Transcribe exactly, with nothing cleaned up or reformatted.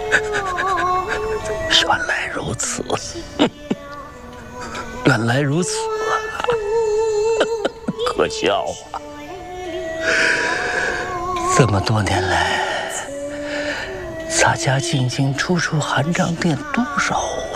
原来如此，原来如此啊！可笑啊！这么多年来，咱家进进出出韩章店多少